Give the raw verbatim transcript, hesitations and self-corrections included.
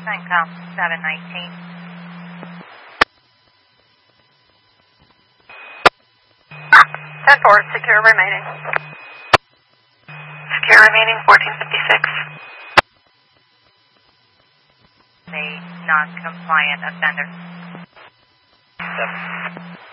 CENTCOM seven nineteen. ten four, secure remaining. Secure remaining, fourteen fifty-six. A non-compliant offender. Seven.